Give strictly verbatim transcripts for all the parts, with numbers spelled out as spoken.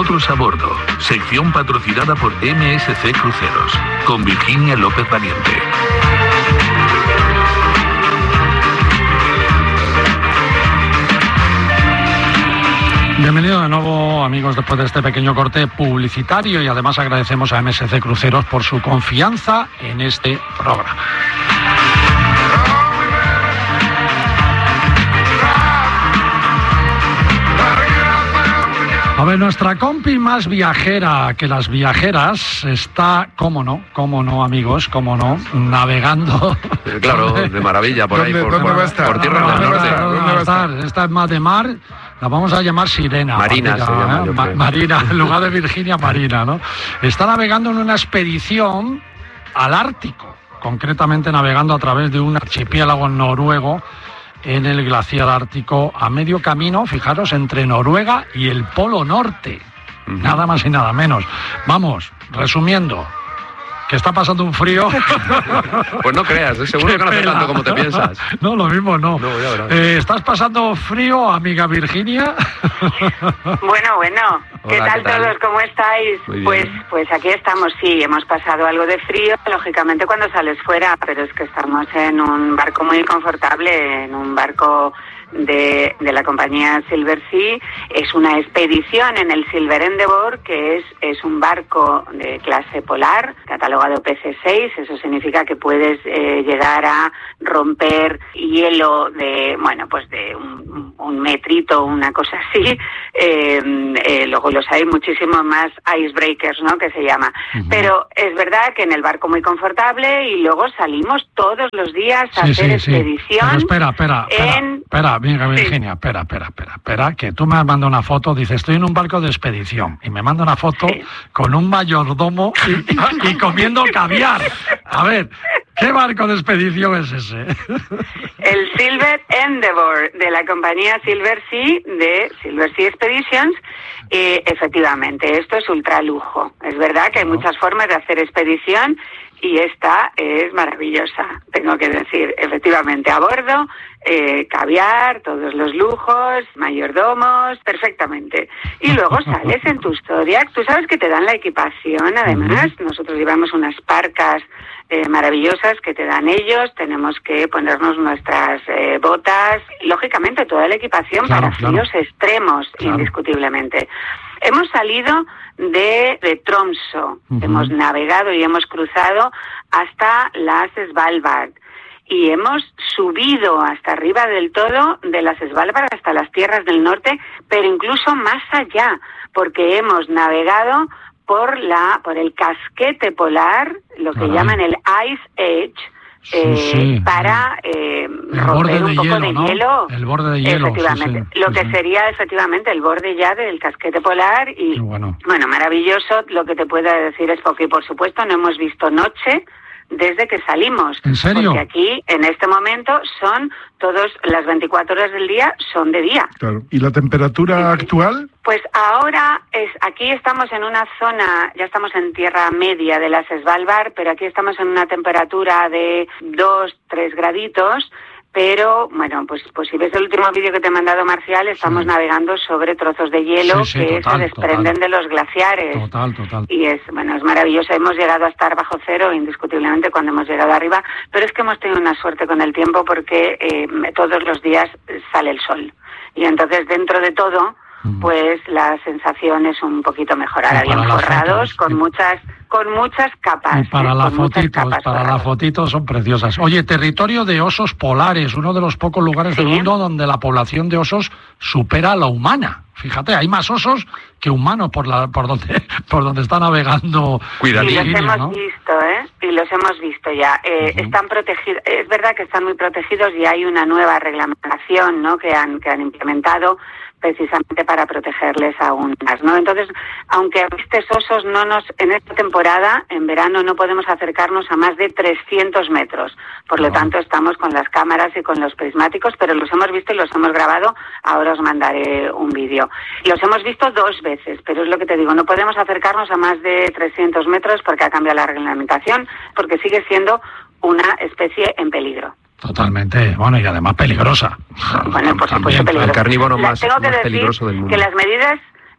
nosotros a bordo. Sección patrocinada por M S C Cruceros, con Virginia López Valiente. Bienvenido de nuevo, amigos, después de este pequeño corte publicitario, y además agradecemos a M S C Cruceros por su confianza en este programa. A ver, nuestra compi más viajera que las viajeras está, cómo no, cómo no, amigos, cómo no, navegando. Claro, de maravilla, por ahí, por, ¿dónde va a estar? por tierra ¿Dónde del va a norte. estar? ¿Dónde va a estar? Esta es más de mar, la vamos a llamar Sirena. Marina Marina, se llama, ¿eh? yo Ma- creo. Marina, en lugar de Virginia, Marina, ¿no? Está navegando en una expedición al Ártico, concretamente navegando a través de un archipiélago noruego en el glaciar ártico, a medio camino, fijaros, entre Noruega y el Polo Norte. Uh-huh. Nada más y nada menos. Vamos, resumiendo, que está pasando un frío. Pues no creas, ¿eh? Seguro que no hace tanto como te piensas. No, lo mismo no. No, ya verás. Eh, ¿Estás pasando frío, amiga Virginia? Bueno, bueno. ¿Qué, Hola, tal, ¿qué tal todos? ¿Cómo estáis? Muy bien. Pues, pues aquí estamos, sí, hemos pasado algo de frío, lógicamente cuando sales fuera, pero es que estamos en un barco muy confortable, en un barco de, de la compañía Silversea. Es una expedición en el Silver Endeavour, que es, es un barco de clase polar, catalogado P C seis, eso significa que puedes eh, llegar a romper hielo de, bueno, pues de un, un metrito, una cosa así. Eh, eh, luego los hay muchísimo más icebreakers, ¿no?, que se llama. Uh-huh. Pero es verdad que en el barco muy confortable, y luego salimos todos los días a sí, hacer sí, expedición. Sí. Espera, espera, espera, en... espera, amiga Virginia, sí. espera, espera, espera, espera, que tú me has mandado una foto, dice, estoy en un barco de expedición, y me manda una foto sí. con un mayordomo y, y, y comiendo caviar. A ver, ¿qué barco de expedición es ese? El Silver Endeavour, de la compañía Silversea, de Silversea Expeditions. Eh, efectivamente, esto es ultralujo. Es verdad que hay muchas formas de hacer expedición, y esta es maravillosa, tengo que decir. Efectivamente, a bordo, eh, caviar, todos los lujos, mayordomos, perfectamente. Y luego sales en tu Zodiac. Tú sabes que te dan la equipación, además. Nosotros llevamos unas parcas eh, maravillosas que te dan ellos. Tenemos que ponernos nuestras eh, botas. Lógicamente, toda la equipación claro, para fríos claro. extremos, claro. indiscutiblemente. Hemos salido de, de Tromsø, uh-huh. hemos navegado y hemos cruzado hasta las Svalbard, y hemos subido hasta arriba del todo de las Svalbard hasta las tierras del norte, pero incluso más allá, porque hemos navegado por la por el casquete polar, lo que uh-huh. llaman el Ice Edge, Eh, sí, sí. para eh, romper un poco hielo, de ¿no? hielo. El borde de hielo. Efectivamente. Sí, sí. Lo sí, que sí. sería efectivamente el borde ya del casquete polar. Y bueno. bueno, maravilloso. Lo que te puedo decir es porque, por supuesto, no hemos visto noche desde que salimos. ¿En serio? Porque aquí, en este momento, son todas las veinticuatro horas del día son de día. Claro. ¿Y la temperatura sí, actual? Pues ahora es aquí estamos en una zona, ya estamos en tierra media de las Svalbard, pero aquí estamos en una temperatura de dos, tres graditos. Pero, bueno, pues pues si ves el último vídeo que te he mandado, Marcial, estamos sí. navegando sobre trozos de hielo sí, sí, que total, se desprenden total. de los glaciares. Total, total. Y es, bueno, es maravilloso. Hemos llegado a estar bajo cero, indiscutiblemente, cuando hemos llegado arriba. Pero es que hemos tenido una suerte con el tiempo, porque eh, todos los días sale el sol. Y entonces, dentro de todo, mm. pues la sensación es un poquito mejor. Ahora bien forrados, con muchas... con muchas capas. Y para ¿eh? las fotitos, para las fotitos son preciosas. Oye, territorio de osos polares, uno de los pocos lugares ¿Sí? del mundo donde la población de osos supera a la humana. Fíjate, hay más osos que humanos por la por donde por donde está navegando. Cuidadillo, y los hemos ¿no? visto, ¿eh? Y los hemos visto ya. Eh, uh-huh. Están protegidos. Es verdad que están muy protegidos, y hay una nueva reglamentación, ¿no?, que han que han implementado precisamente para protegerles aún más, ¿no? Entonces, aunque avistes osos, no nos en esta temporada, en verano, no podemos acercarnos a más de trescientos metros. Por lo oh. tanto, estamos con las cámaras y con los prismáticos, pero los hemos visto y los hemos grabado. Ahora os mandaré un vídeo. Los hemos visto dos veces, pero es lo que te digo, no podemos acercarnos a más de trescientos metros porque ha cambiado la reglamentación, porque sigue siendo una especie en peligro. Totalmente, bueno, y además peligrosa. Bueno, por supuesto, peligrosa. El carnívoro más, tengo que más decir peligroso del mundo. Que las medidas,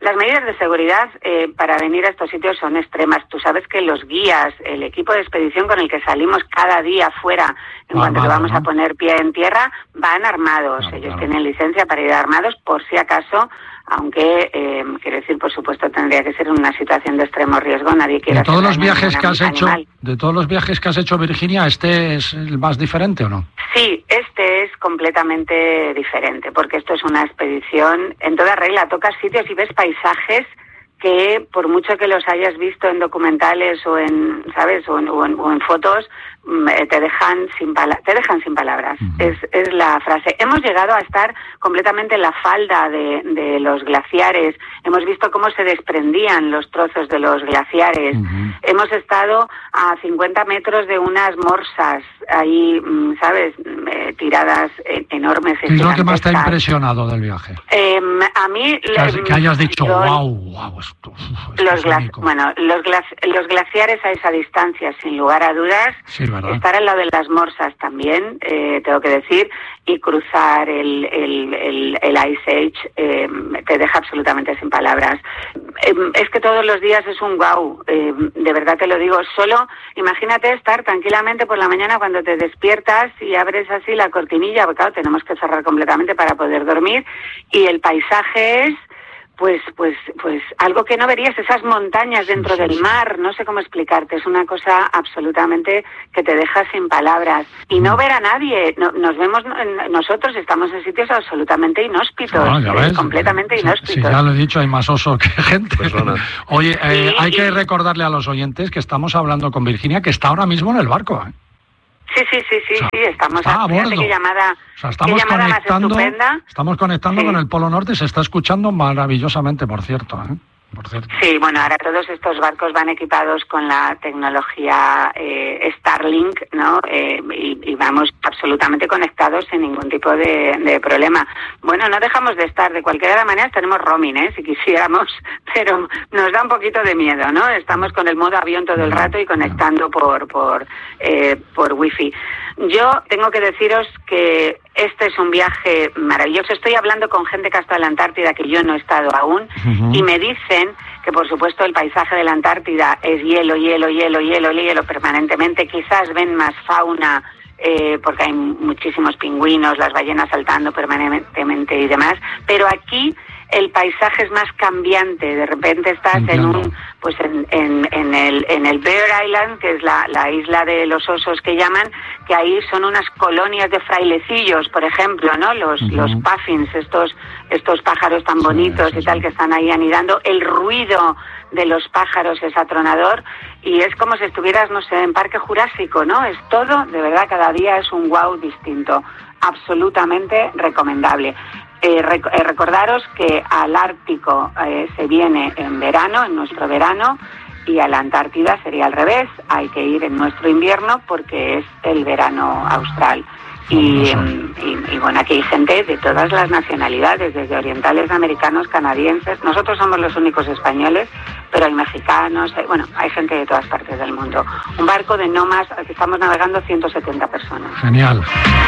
Las medidas de seguridad eh, para venir a estos sitios son extremas. Tú sabes que los guías, el equipo de expedición con el que salimos cada día fuera, en cuanto Armado, que vamos ¿no? a poner pie en tierra, van armados. Claro, Ellos claro. tienen licencia para ir armados por si acaso, aunque, eh, quiero decir, por supuesto, tendría que ser en una situación de extremo riesgo. Nadie quiere De todos hacer los daño a viajes ningún que has hecho, animal. de todos los viajes que has hecho, Virginia, ¿este es el más diferente o no? Sí, este es completamente diferente, porque esto es una expedición en toda regla. Tocas sitios y ves paisajes que, por mucho que los hayas visto en documentales o en, ¿sabes?, o en, o en, o en fotos, te dejan sin pala- te dejan sin palabras. Uh-huh. Es, es la frase. Hemos llegado a estar completamente en la falda de, de los glaciares. Hemos visto cómo se desprendían los trozos de los glaciares. Uh-huh. Hemos estado a cincuenta metros de unas morsas ahí, ¿sabes?, eh, tiradas enormes. ¿Qué es lo que más te ha impresionado del viaje? Eh, a mí... Que, has, que hayas dicho, yo, wow, wow, esto, esto los es gla- único. Bueno, los, glaci- los glaciares a esa distancia, sin lugar a dudas. Sí, ¿verdad? Estar al lado de las morsas también, eh, tengo que decir, y cruzar el, el, el, el Ice Age eh, te deja absolutamente sin palabras. Eh, es que todos los días es un guau, eh, de verdad te lo digo. Solo imagínate estar tranquilamente por la mañana cuando te despiertas y abres así la cortinilla, porque claro, tenemos que cerrar completamente para poder dormir, y el paisaje es... Pues, pues, pues algo que no verías, esas montañas dentro sí, sí, del mar, no sé cómo explicarte, es una cosa absolutamente que te deja sin palabras. Y no ver a nadie, no, nos vemos, nosotros estamos en sitios absolutamente inhóspitos, no, ya ves, completamente sí, inhóspitos. Sí, ya lo he dicho, hay más oso que gente. Persona. Oye, eh, sí, hay y... que recordarle a los oyentes que estamos hablando con Virginia, que está ahora mismo en el barco, ¿eh? Sí, sí, sí, sí, o sea, sí, estamos está a bordo. Qué llamada, o sea, estamos qué llamada conectando, más estupenda. Estamos conectando sí. con el Polo Norte, se está escuchando maravillosamente, por cierto, ¿eh? Por cierto. Sí, bueno, ahora todos estos barcos van equipados con la tecnología eh, Starlink, ¿no? Eh, y, y vamos absolutamente conectados sin ningún tipo de, de problema. Bueno, no dejamos de estar, de cualquier manera tenemos roaming, ¿eh? Si quisiéramos, pero nos da un poquito de miedo, ¿no? Estamos con el modo avión todo el rato y conectando por por eh, por wifi. Yo tengo que deciros que este es un viaje maravilloso. Estoy hablando con gente que ha estado en la Antártida, que yo no he estado aún, uh-huh. y me dicen que, por supuesto, el paisaje de la Antártida es hielo, hielo, hielo, hielo, hielo permanentemente. Quizás ven más fauna, eh, porque hay muchísimos pingüinos, las ballenas saltando permanentemente y demás, pero aquí el paisaje es más cambiante. De repente estás Entiendo. en un pues en, en, en el en el Bear Island, que es la, la isla de los osos que llaman, que ahí son unas colonias de frailecillos, por ejemplo, ¿no? Los uh-huh. los puffins, estos estos pájaros tan bonitos sí, sí, y tal sí. que están ahí anidando. El ruido de los pájaros es atronador y es como si estuvieras, no sé, en Parque Jurásico, ¿no? Es todo, de verdad, cada día es un wow distinto. Absolutamente recomendable. Eh, rec- eh, recordaros que al Ártico eh, se viene en verano, en nuestro verano, y a la Antártida sería al revés, hay que ir en nuestro invierno porque es el verano austral. Y, y, y bueno, aquí hay gente de todas las nacionalidades, desde orientales, americanos, canadienses. Nosotros somos los únicos españoles, pero hay mexicanos, hay, bueno, hay gente de todas partes del mundo. Un barco de no más, que estamos navegando ciento setenta personas. Genial.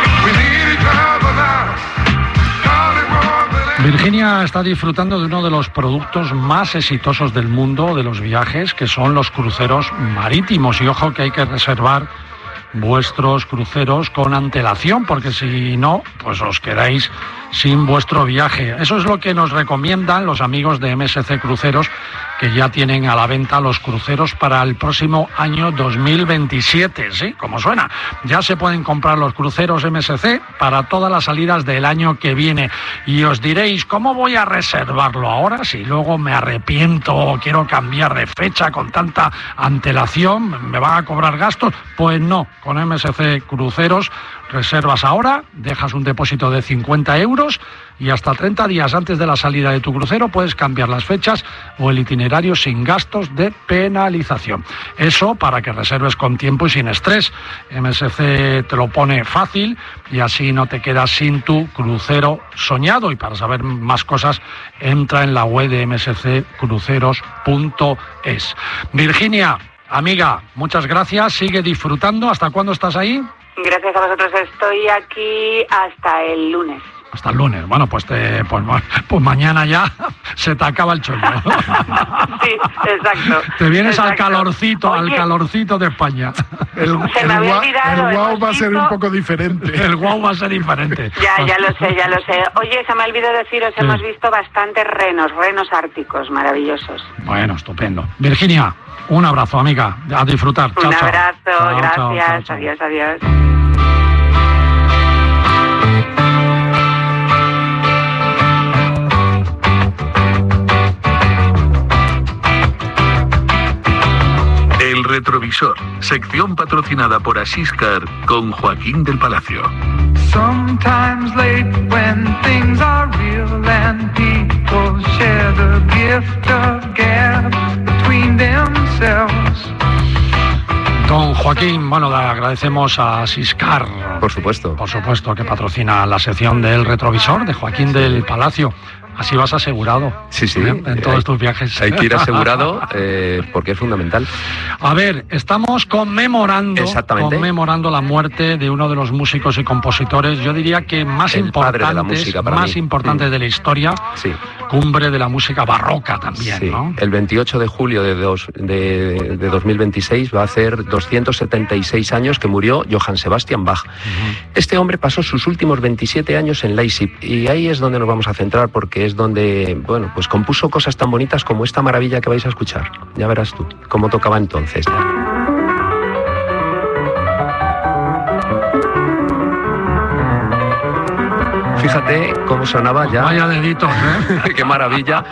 Virginia está disfrutando de uno de los productos más exitosos del mundo de los viajes, que son los cruceros marítimos. Y ojo que hay que reservar vuestros cruceros con antelación, porque si no, pues os quedáis sin vuestro viaje. Eso es lo que nos recomiendan los amigos de M S C Cruceros, que ya tienen a la venta los cruceros para el próximo año dos mil veintisiete, ¿sí? Como suena. Ya se pueden comprar los cruceros M S C para todas las salidas del año que viene. Y os diréis, ¿cómo voy a reservarlo ahora si luego me arrepiento o quiero cambiar de fecha con tanta antelación? ¿Me van a cobrar gastos? Pues no, con M S C Cruceros reservas ahora, dejas un depósito de cincuenta euros y hasta treinta días antes de la salida de tu crucero puedes cambiar las fechas o el itinerario sin gastos de penalización. Eso para que reserves con tiempo y sin estrés. M S C te lo pone fácil y así no te quedas sin tu crucero soñado. Y para saber más cosas, entra en la web de m s c cruceros punto es. Virginia, amiga, muchas gracias. Sigue disfrutando. ¿Hasta cuándo estás ahí? Gracias a vosotros. Estoy aquí hasta el lunes. Hasta el lunes. Bueno, pues, te, pues, pues mañana ya se te acaba el chollo. Sí, exacto. Te vienes exacto. al calorcito, Oye, al calorcito de España. El, Se el me había gua- olvidado, el guau hemos va a ser visto- un poco diferente. El guau va a ser diferente. Ya, ya lo sé, ya lo sé. Oye, se me olvidó deciros, Sí. hemos visto bastantes renos, renos árticos maravillosos. Bueno, estupendo. Virginia, un abrazo, amiga. A disfrutar. Chao, Un chao. abrazo, Chao, gracias, chao, chao, chao. adiós, adiós. El retrovisor, sección patrocinada por Asiscar con Joaquín del Palacio. Sometimes late when things are real and people share the gift of gab between themselves. Don Joaquín, bueno, le agradecemos a Siscar, Por supuesto. por supuesto, que patrocina la sección del retrovisor de Joaquín del Palacio. Así vas asegurado. Sí, sí. ¿eh? En todos Hay- tus viajes. Hay que ir asegurado eh, porque es fundamental. A ver, estamos conmemorando, Exactamente. conmemorando la muerte de uno de los músicos y compositores, yo diría que más El padre importantes, de la música para más mí. importantes Mm. de la historia, Sí. cumbre de la música barroca también, Sí. ¿no? El veintiocho de julio de, dos, de, de dos mil veintiséis va a hacer doscientos setenta y seis años que murió Johann Sebastian Bach. Este hombre pasó sus últimos veintisiete años en Leipzig y ahí es donde nos vamos a centrar porque es donde, bueno, pues compuso cosas tan bonitas como esta maravilla que vais a escuchar. Ya verás tú cómo tocaba entonces. Fíjate cómo sonaba ya. Vaya deditos, ¿eh? Qué maravilla.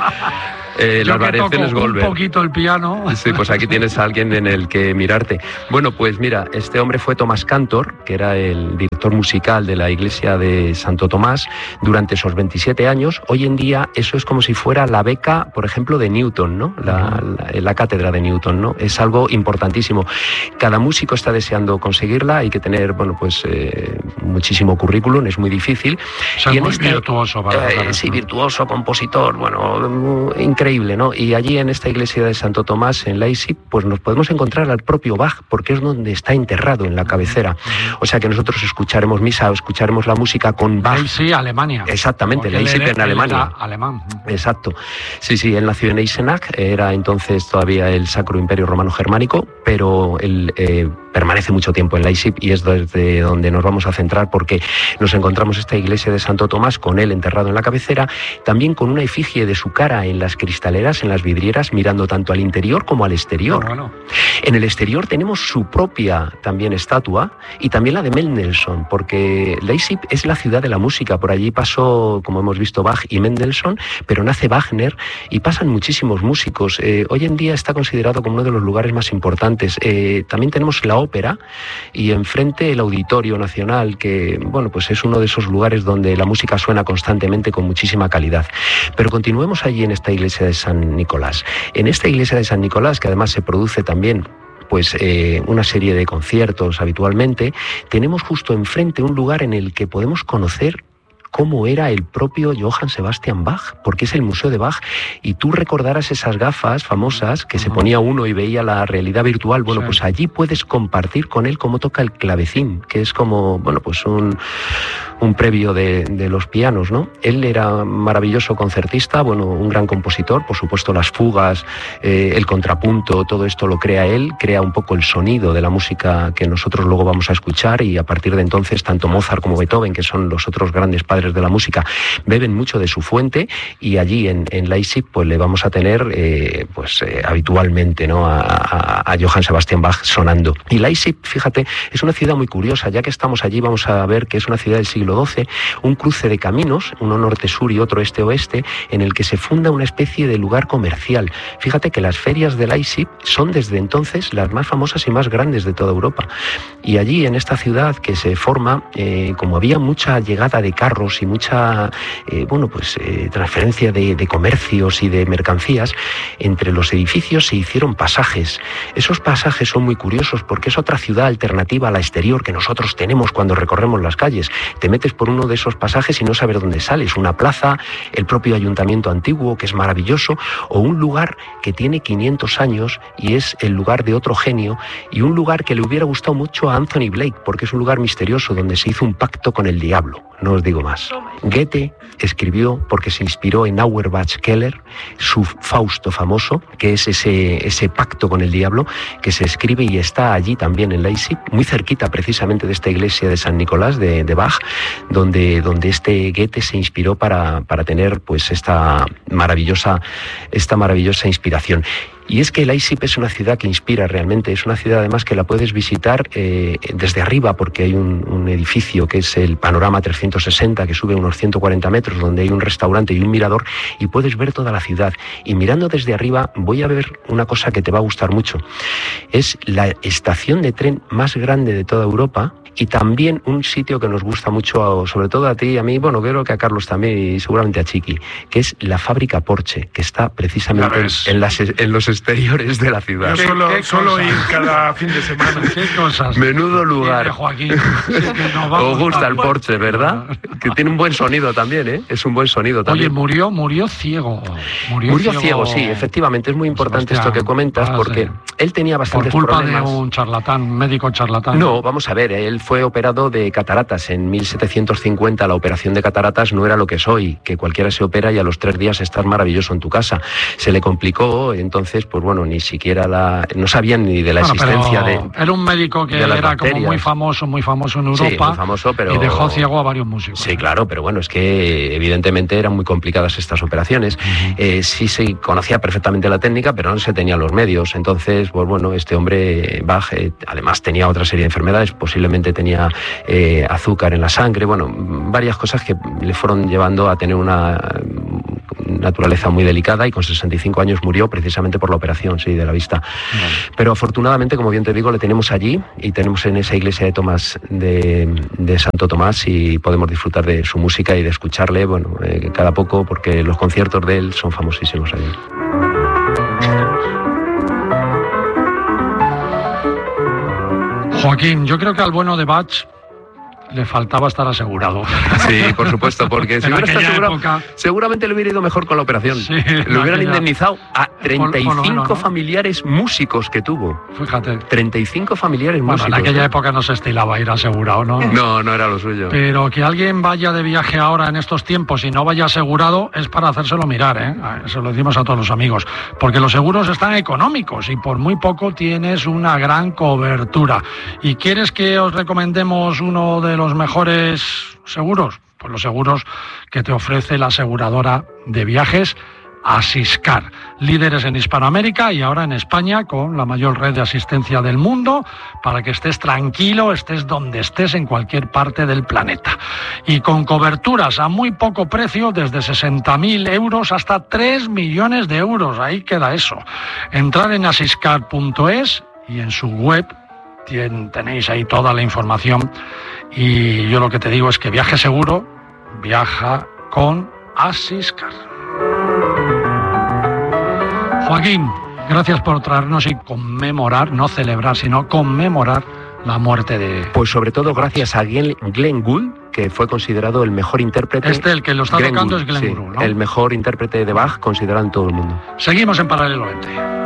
Eh, Yo las que toco variaciones un Goldberg. poquito el piano. Sí, pues aquí tienes a alguien en el que mirarte. Bueno, pues mira, este hombre fue Tomás Cantor, que era el director musical de la iglesia de Santo Tomás durante esos veintisiete años. Hoy en día eso es como si fuera la beca, por ejemplo, de Newton, ¿no? La, la, la cátedra de Newton, ¿no? Es algo importantísimo. Cada músico está deseando conseguirla, hay que tener, bueno, pues eh, muchísimo currículum, es muy difícil. O sea, Y en muy este- virtuoso para Eh, tocar sí, esto. virtuoso, compositor, bueno, increíble, ¿no? Y allí en esta iglesia de Santo Tomás, en Leipzig, pues nos podemos encontrar al propio Bach, porque es donde está enterrado, en la cabecera. O sea que nosotros escucharemos misa o escucharemos la música con Bach. Sí, Alemania. Exactamente, Porque él Leipzig era- en él Alemania. era alemán. Exacto. Sí, sí, él nació en Eisenach, era entonces todavía el Sacro Imperio Romano Germánico, pero él eh, permanece mucho tiempo en Leipzig y es desde donde nos vamos a centrar porque nos encontramos esta iglesia de Santo Tomás con él enterrado en la cabecera, también con una efigie de su cara en las cristaleras, en las vidrieras, mirando tanto al interior como al exterior. Bueno, En el exterior tenemos su propia también estatua y también la de Mendelssohn, porque Leipzig es la ciudad de la música. Por allí pasó, como hemos visto, Bach y Mendelssohn, pero nace Wagner y pasan muchísimos músicos. Eh, hoy en día está considerado como uno de los lugares más importantes. Eh, también tenemos la ópera y enfrente el Auditorio Nacional, que bueno, pues es uno de esos lugares donde la música suena constantemente con muchísima calidad. Pero continuemos allí en esta iglesia de San Nicolás. En esta iglesia de San Nicolás, que además se produce también pues eh, una serie de conciertos habitualmente, tenemos justo enfrente un lugar en el que podemos conocer cómo era el propio Johann Sebastian Bach, porque es el Museo de Bach, y tú recordarás esas gafas famosas que se ponía uno y veía la realidad virtual. Bueno, Sí. pues allí puedes compartir con él cómo toca el clavecín, que es como, bueno, pues un, un previo de, de los pianos, ¿no? Él era maravilloso concertista, bueno, un gran compositor, por supuesto las fugas, eh, el contrapunto, todo esto lo crea él, crea un poco el sonido de la música que nosotros luego vamos a escuchar, y a partir de entonces tanto Mozart como Beethoven, que son los otros grandes padres de la música, beben mucho de su fuente, y allí en, en Leipzig pues le vamos a tener eh, pues eh, habitualmente, ¿no? a, a, a Johann Sebastian Bach sonando. Y Leipzig, fíjate, es una ciudad muy curiosa. Ya que estamos allí vamos a ver que es una ciudad del siglo doce, un cruce de caminos, uno norte-sur y otro este-oeste, en el que se funda una especie de lugar comercial. Fíjate que las ferias de Leipzig son desde entonces las más famosas y más grandes de toda Europa. Y allí en esta ciudad que se forma, eh, como había mucha llegada de carros y mucha eh, bueno pues eh, transferencia de, de comercios y de mercancías, entre los edificios se hicieron pasajes. Esos pasajes son muy curiosos porque es otra ciudad alternativa a la exterior que nosotros tenemos cuando recorremos las calles. Te metes por uno de esos pasajes y no sabes dónde sales. Una plaza, el propio ayuntamiento antiguo, que es maravilloso, o un lugar que tiene quinientos años y es el lugar de otro genio, y un lugar que le hubiera gustado mucho a Anthony Blake porque es un lugar misterioso donde se hizo un pacto con el diablo. No os digo más. más. Goethe escribió porque se inspiró en Auerbach Keller, su Fausto famoso, que es ese, ese pacto con el diablo, que se escribe y está allí también en Leipzig, muy cerquita precisamente de esta iglesia de San Nicolás de, de Bach, donde, donde este Goethe se inspiró para, para tener pues esta maravillosa, esta maravillosa inspiración. Y es que Leipzig es una ciudad que inspira realmente, es una ciudad además que la puedes visitar eh, desde arriba, porque hay un, un edificio que es el Panorama trescientos sesenta, que sube unos ciento cuarenta metros, donde hay un restaurante y un mirador, y puedes ver toda la ciudad. Y mirando desde arriba voy a ver una cosa que te va a gustar mucho. Es la estación de tren más grande de toda Europa, y también un sitio que nos gusta mucho, sobre todo a ti y a mí, bueno, creo que a Carlos también y seguramente a Chiqui, que es la fábrica Porsche, que está precisamente en, las, en los exteriores de la ciudad. Yo solo, solo ir cada fin de semana. ¿Qué cosas? Menudo lugar. Tiene Joaquín. Es que nos va a Os gusta gustar. el Porsche, ¿verdad? Que tiene un buen sonido también, ¿eh? Es un buen sonido Oye, también. murió, murió ciego. Murió, Murió ciego, sí, efectivamente. Es muy importante esto que comentas, porque él tenía por bastantes culpa problemas. de un charlatán, un médico charlatán. No, vamos a ver, él fue operado de cataratas. En mil setecientos cincuenta la operación de cataratas no era lo que es hoy, que cualquiera se opera y a los tres días estás maravilloso en tu casa. Se le complicó, entonces, pues bueno, ni siquiera la... no sabían ni de la Bueno, existencia de... Era un médico que de las era bacterias. como muy famoso, muy famoso en Europa. Sí, muy famoso, pero... Y dejó ciego a varios músicos. Sí, claro, pero bueno, es que evidentemente eran muy complicadas estas operaciones. Uh-huh. Eh, sí se conocía perfectamente la técnica, pero no se tenían los medios. Entonces, pues bueno, este hombre, Bach, eh, además tenía otra serie de enfermedades, posiblemente tenía eh, azúcar en la sangre, bueno, varias cosas que le fueron llevando a tener una naturaleza muy delicada, y con sesenta y cinco años murió precisamente por la operación, sí, de la vista. Vale. Pero afortunadamente, como bien te digo, le tenemos allí y tenemos en esa iglesia de Tomás de, de Santo Tomás, y podemos disfrutar de su música y de escucharle, bueno, eh, cada poco, porque los conciertos de él son famosísimos allí. Joaquín, yo creo que al bueno de Bach le faltaba estar asegurado. Sí, por supuesto, porque si hubiera estado asegurado, época... seguramente le hubiera ido mejor con la operación. Sí, le hubieran aquella... indemnizado a treinta y cinco menos, ¿no? familiares músicos que tuvo. Fíjate. treinta y cinco familiares bueno, músicos. En aquella época no se estilaba ir asegurado, ¿no? No, no era lo suyo. Pero que alguien vaya de viaje ahora en estos tiempos y no vaya asegurado es para hacérselo mirar, ¿eh? Eso lo decimos a todos los amigos. Porque los seguros están económicos y por muy poco tienes una gran cobertura. ¿Y quieres que os recomendemos uno de los mejores seguros? Pues los seguros que te ofrece la aseguradora de viajes Asiscar, líderes en Hispanoamérica y ahora en España, con la mayor red de asistencia del mundo, para que estés tranquilo, estés donde estés, en cualquier parte del planeta. Y con coberturas a muy poco precio, desde sesenta mil euros hasta tres millones de euros. Ahí queda eso. Entrar en asiscar punto es y en su web tenéis ahí toda la información, y yo lo que te digo es que viaje seguro, viaja con Asiscar. Joaquín, gracias por traernos y conmemorar, no celebrar, sino conmemorar la muerte de... Pues sobre todo gracias a Glenn Gould, que fue considerado el mejor intérprete... Este, el que lo está Glenn tocando Gould, es Glenn sí, Gould, ¿no? El mejor intérprete de Bach, considerado en todo el mundo. Seguimos en Paralelo veinte.